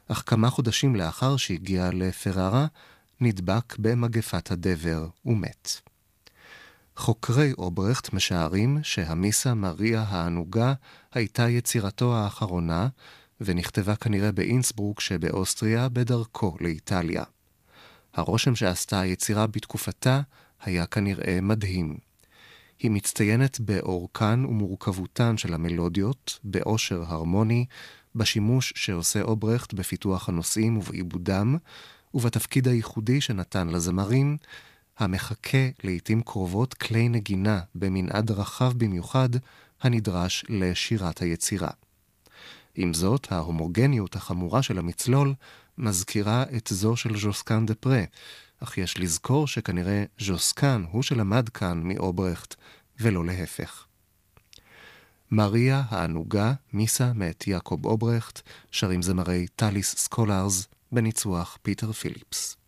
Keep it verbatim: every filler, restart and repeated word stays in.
אך כמה חודשים לאחר שהגיע לפררה, נדבק במגפת הדבר ומת. חוקרי אוברכט משערים שהמיסה מריה הענוגה הייתה יצירתו האחרונה, ונכתבה כנראה באינסברוק שבאוסטריה בדרכו לאיטליה. הרושם שעשתה היצירה בתקופתה היה כנראה מדהים. היא מצטיינת באורכן ומורכבותן של המלודיות, באושר הרמוני, בשימוש שעושה אוברכט בפיתוח הנושאים ובעיבודם, ובתפקיד הייחודי שנתן לזמרים, המחכה לעתים קרובות כלי נגינה במנעד רחב במיוחד הנדרש לשירת היצירה. עם זאת, ההומוגניות החמורה של המצלול מזכירה את זו של ז'וסקן דה פרה, אך יש לזכור שכנראה ז'וסקן הוא שלמד כאן מאוברכט ולא להפך. מריה הענוגה, מיסה מאת יעקב אוברכט, שרים זמרי טליס סקולרס בניצוח פיטר פיליפס.